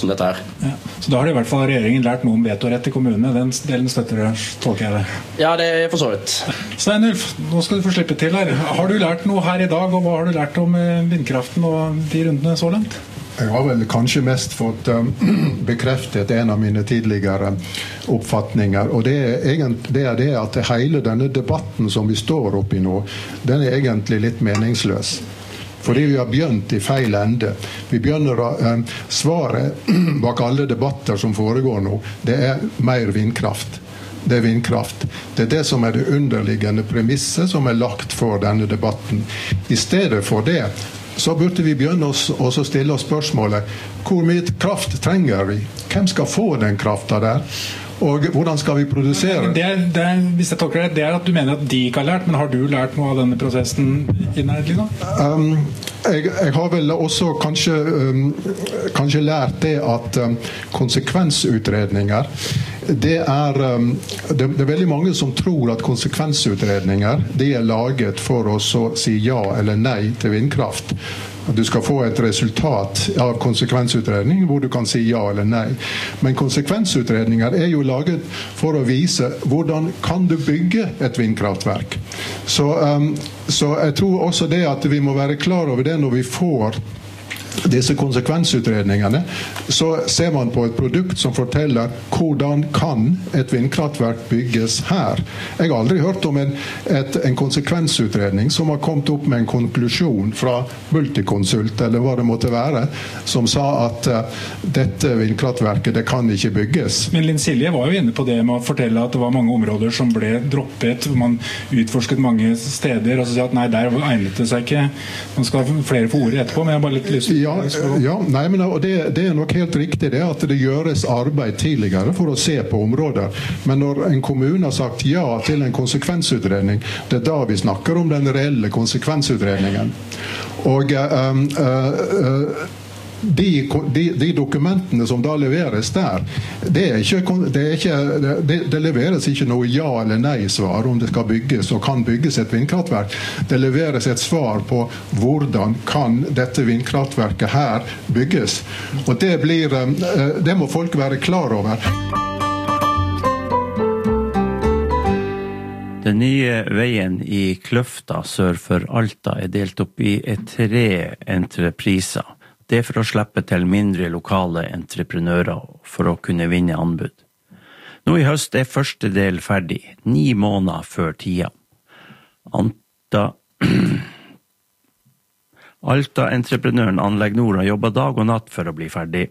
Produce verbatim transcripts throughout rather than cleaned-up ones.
som dette her. Ja. Så da har det i hvert fall regjeringen lært noe om vetorett i kommunene. Den delen støtter du, tolker jeg det. Ja, det er for så vidt. Steinulf, nå skal du få slippe til her. Har du lært noe her i dag, og hva har du lært om vindkraften og de rundene så langt? Jeg har vel kanskje mest fått um, bekreftet en av mine tidligere oppfatninger, og det er, egentlig, det er det at hele denne debatten som vi står oppe i nå, den er egentlig litt meningsløs. Fordi vi har begynt i feil ende. Vi begynner å eh, svare bak alle debatter som foregår nå. Det er mer vindkraft. Det er vindkraft. Det er det som er det underliggende premisset som er lagt for denne debatten. I stedet for det, så burde vi begynne oss, å stille oss spørsmålet, hvor mye kraft trenger vi? Hvem skal få den kraften der? Og hvordan skal vi produsere? Det er, det er, hvis jeg tolker det, det er at du mener at de ikke har lært, men har du lært noe av denne prosessen innærlig da? Um, jeg, jeg har vel også kanskje, um, kanskje lært det at um, konsekvensutredninger, det er, um, det, det er veldig mange som tror at konsekvensutredninger, de er laget for å si ja eller nei til vindkraft. Du skal få et resultat av konsekvensutredning hvor du kan si ja eller nei. Men konsekvensutredninger er jo laget for å vise hvordan kan du bygge et vindkraftverk. Så, um, så jeg tror også det at vi må være klar over det når vi får disse konsekvensutredningene, så ser man på et produkt som forteller hvordan kan et vindkraftverk bygges her. Jeg har aldri hørt om en, et, en konsekvensutredning som har kommet opp med en konklusjon fra Multiconsult, eller hva det måtte være, som sa at uh, dette vindkraftverket, det kan ikke bygges. Men Linn Silje var jo inne på det med å fortelle at det var mange områder som ble droppet, hvor man utforsket mange steder, og så sa at nei, der egnet det seg ikke. Man skal ha flere få ord etterpå, men jeg har bare litt lyst til Ja, ja nei, men det, det er nok helt riktig det at det gjøres arbeid tidligere for å se på områder. Men når en kommune har sagt ja til en konsekvensutredning, det er da vi snakker om den reelle konsekvensutredningen. Og um, uh, uh, De, de, de dokumentene som da leveres der, det, er ikke, det, er ikke, det, det leveres ikke noe ja eller nei-svar om det skal bygges og kan bygges et vindkraftverk. Det leveres et svar på hvordan kan dette vindkraftverket her bygges. Og det, blir, det må folk være klar over. Den nye veien i Kløfta sør for Alta er delt opp i tre entrepriser. Det er for å slippe til mindre lokale entreprenører for å kunne vinne anbud. Nå i høst er første del ferdig, ni måneder før tida. Anta... Alta-entreprenøren Anlegg Nord har jobbet dag og natt for å bli ferdig.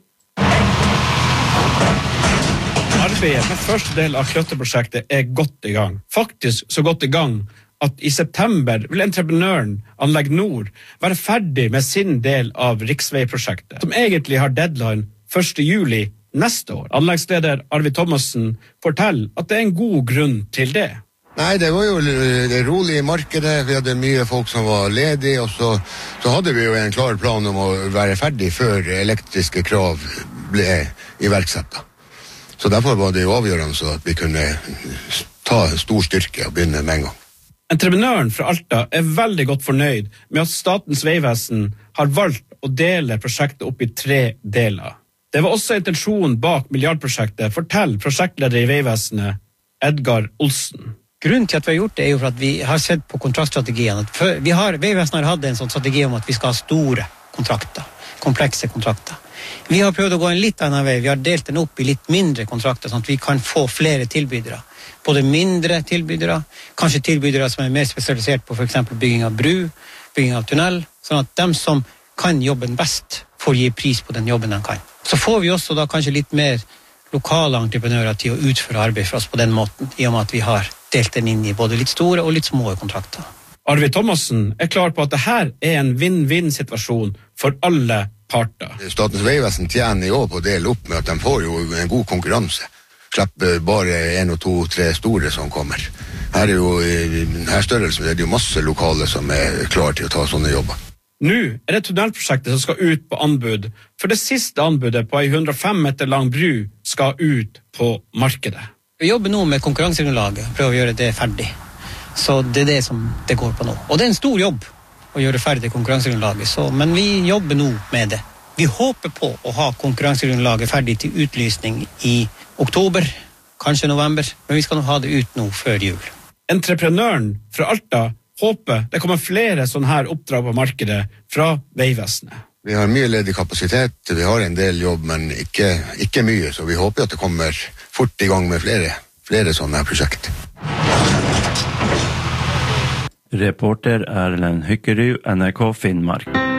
Arbeidet med første del av Kløfta-prosjektet er godt i gang. Faktisk så godt i gang at i september vil entreprenøren Anlegg Nord være ferdig med sin del av riksveiprosjektet, som egentlig har deadline første juli neste år. Anleggsleder Arvid Thomassen forteller at det er en god grunn til det. Nei, det var jo det rolig i markedet, vi hadde mye folk som var ledige, og så, så hadde vi jo en klar plan om å være ferdig før elektriske krav ble iverksatt. Så derfor var det jo avgjørende så at vi kunne ta stor styrke og begynne med en gang. Entreprenøren fra Alta er veldig godt fornøyd med at Statens vegvesen har valgt å dele prosjektet opp i tre deler. Det var også intensjonen bak milliardprosjektet, forteller prosjektleder i Vegvesenet, Edgar Olsen. Grunnen til at vi har gjort det er jo for at vi har sett på kontraktstrategiene. Vi har, Vegvesenet har hatt en sånn strategi om at vi skal ha store kontrakter, komplekse kontrakter. Vi har prøvd å gå en litt annen vei. Vi har delt den opp i litt mindre kontrakter, sånn at vi kan få flere tilbydere. Både mindre tilbydere, kanskje tilbydere som er mer spesialisert på for eksempel bygging av bru, bygging av tunnel, sånn at de som kan jobben best får gi pris på den jobben de kan. Så får vi også da kanskje litt mer lokale entreprenører til å utføre arbeid for oss på den måten, i og med at vi har delt den inn i både litt store og litt små kontrakter. Arvid Thomassen er klar på at dette er en vinn-vinn-situasjon for alle parter. Statens vegvesen tjener jo på å dele opp med at de får jo en god konkurranse. Slipper bare en og to, tre store som kommer. Her er jo, i denne størrelsen er det jo masse lokale som er klar til å ta sånne jobber. Nå er det tunnelprosjektet som skal ut på anbud, for det siste anbudet på en hundre og fem meter lang bru skal ut på markedet. Vi jobber nå med konkurransegrunnlaget, prøver å gjøre det ferdig. Så det er det som det går på nå. Og det er en stor jobb å gjøre ferdig konkurransegrunnlaget, så, men vi jobber nå med det. Vi håper på å ha konkurransegrunnlaget ferdig til utlysning i oktober, kanskje november, men vi skal nå ha det ut nå før jul. Entreprenøren fra Alta håper det kommer flere sånne her oppdrag på markedet fra Vegvesenet. Vi har mye ledig kapasitet, vi har en del jobb, men ikke, ikke mye, så vi håper at det kommer fort i gang med flere, flere sånne prosjekt. Reporter Erlend Hykkerud, N R K Finnmark.